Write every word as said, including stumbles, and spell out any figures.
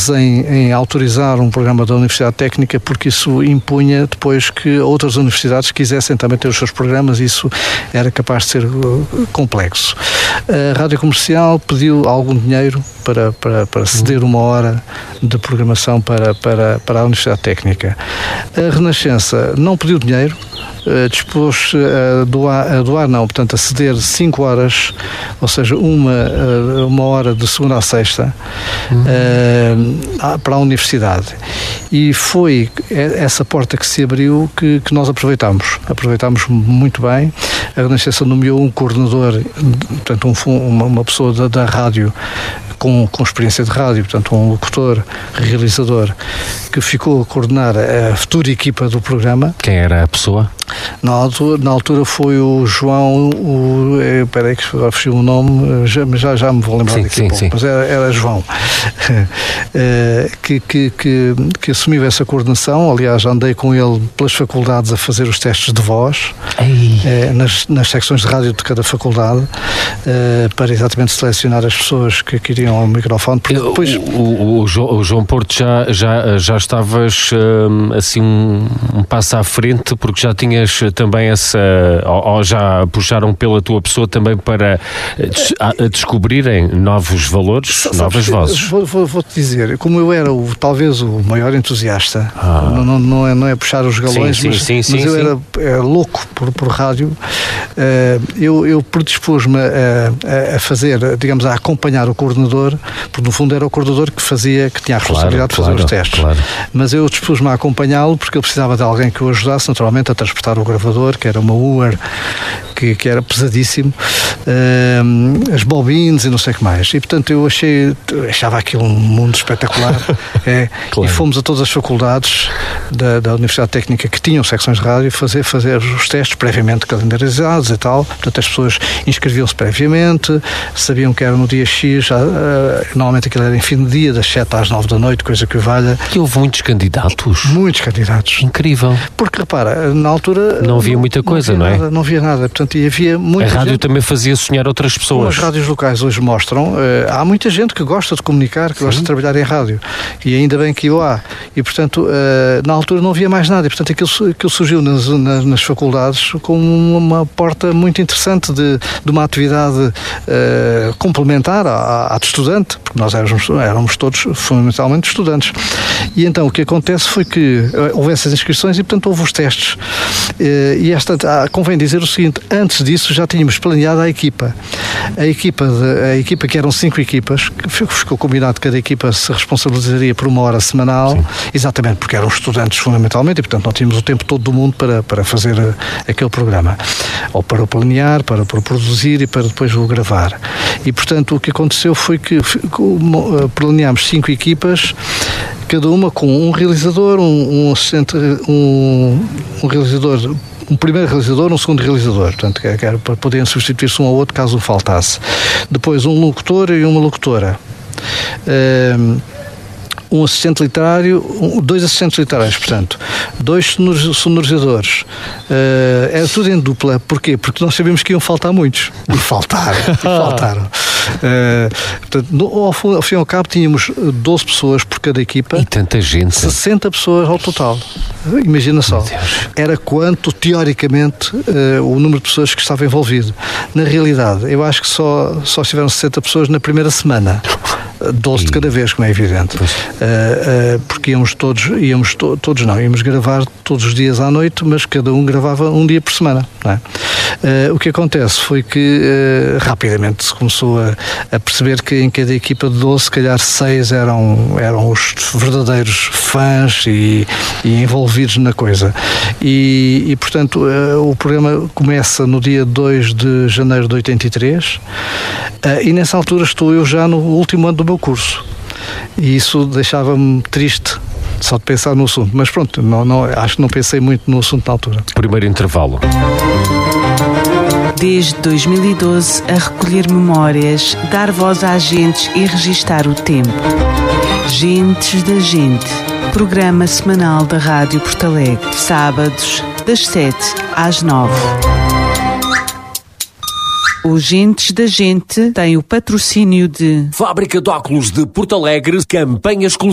vezes em, em autorizar um programa da Universidade Técnica, porque isso impunha depois que outras universidades quisessem também ter os seus programas, e isso era capaz de ser complexo. A Rádio Comercial pediu algum dinheiro para, para, para ceder uma hora de programação para, para, para a Universidade Técnica. A Renascença não pediu dinheiro, Uh, dispôs a doar, a doar, não, portanto, a ceder cinco horas, ou seja, uma, uh, uma hora de segunda a sexta, uh, para a Universidade. E foi essa porta que se abriu que, que nós aproveitámos. Aproveitámos muito bem. A Renascença nomeou um coordenador, portanto, um, uma, uma pessoa da, da rádio, com, com experiência de rádio, portanto, um locutor, realizador, que ficou a coordenar a futura equipa do programa. Quem era a pessoa? Na altura, na altura foi o João, o, espera aí que agora fugiu o nome, já, já, já me vou lembrar sim, daqui sim, a pouco, sim. mas era, era João, que, que, que, que assumiu essa coordenação. Aliás, andei com ele pelas faculdades a fazer os testes de voz, nas, nas secções de rádio de cada faculdade, para exatamente selecionar as pessoas que queriam ao microfone. Porque depois... o, o, o, João, o João Porto já, já, já estavas assim um, um passo à frente, porque já tinhas também essa, ou, ou já puxaram pela tua pessoa também para des, a, a descobrirem novos valores, Sabes, novas vozes. Vou, vou, vou-te dizer, como eu era o, talvez o maior entusiasta, ah. não, não, não, é, não é puxar os galões, sim, mas, sim, sim, mas sim, eu sim. Era, era louco por, por rádio, uh, eu, eu predispus-me a, a, a fazer, digamos, a acompanhar o coordenador, porque no fundo era o coordenador que fazia, que tinha a responsabilidade claro, de fazer claro, os testes. Claro. Mas eu dispus-me a acompanhá-lo porque ele precisava de alguém que o ajudasse, naturalmente, a transportar o gravador, que era uma U A R, que, que era pesadíssimo, uh, as bobines e não sei o que mais. E, portanto, eu achei, achava aquilo um mundo espetacular. é, claro. E fomos a todas as faculdades da, da Universidade Técnica que tinham secções de rádio fazer, fazer os testes previamente calendarizados e tal. Portanto, as pessoas inscreviam-se previamente, sabiam que era no dia X, já, uh, normalmente aquilo era em fim de dia, das sete às nove da noite, coisa que valha. E houve muitos candidatos? Muitos candidatos. Incrível. Porque, repara, na altura... Não havia muita coisa, não, não é? Nada, não havia nada. Portanto, e havia muita A rádio gente, também fazia sonhar outras pessoas. Como as rádios locais hoje mostram, uh, há muita gente que gosta de comunicar, que Sim. gosta de trabalhar em rádio. E ainda bem que o há. E, portanto, uh, na altura não havia mais nada. E, portanto, aquilo, aquilo surgiu nas, nas, nas faculdades como uma porta muito interessante de, de uma atividade uh, complementar à, à de estudante, porque nós éramos, éramos todos fundamentalmente estudantes. E então o que acontece foi que houve essas inscrições e, portanto, houve os testes. Uh, e esta, ah, convém dizer o seguinte, antes disso já tínhamos planeado a equipa. A equipa, de, a equipa que eram cinco equipas, que ficou combinado que cada equipa se responsabilizaria por uma hora semanal, Sim. exatamente porque eram estudantes fundamentalmente e, portanto, não tínhamos o tempo todo do mundo para, para fazer uh, aquele programa. Ou para o planear, para, para o produzir e para depois o gravar. E, portanto, o que aconteceu foi que uh, planeámos cinco equipas, cada uma com um realizador, um, um assistente, um, um realizador, um primeiro realizador, um segundo realizador, portanto, que era para poderem substituir-se um ao outro caso faltasse. Depois um locutor e uma locutora. Um, um assistente literário, um, dois assistentes literários, portanto, dois sonorizadores. Uh, era tudo em dupla. Porquê? Porque nós sabíamos que iam faltar muitos. E faltaram. e faltaram. Uh, portanto, no, ao, ao fim e ao cabo tínhamos doze pessoas por cada equipa. E tanta gente. sessenta pessoas ao total. Imagina só. Era quanto, teoricamente, uh, o número de pessoas que estava envolvido. Na realidade, eu acho que só, só estiveram sessenta pessoas na primeira semana. doze de cada vez, como é evidente. Uh, uh, porque íamos todos, íamos to, todos não, íamos gravar todos os dias à noite, mas cada um gravava um dia por semana. Não é? Uh, o que acontece foi que uh, rapidamente se começou a, a perceber que em cada equipa de doze, se calhar seis eram, eram os verdadeiros fãs e, e envolvidos na coisa. E, e portanto, uh, o programa começa no dia dois de janeiro de oitenta e três uh, e nessa altura estou eu já no último ano do meu curso. E isso deixava-me triste só de pensar no assunto. Mas pronto, não, não, acho que não pensei muito no assunto na altura. Primeiro intervalo. Desde dois mil e doze, a recolher memórias, dar voz a agentes e registar o tempo. Gentes da Gente. Programa semanal da Rádio Porto Alegre. Sábados, das sete às nove. Os Gentes da Gente têm o patrocínio de Fábrica de Óculos de Porto Alegre, campanha exclusiva.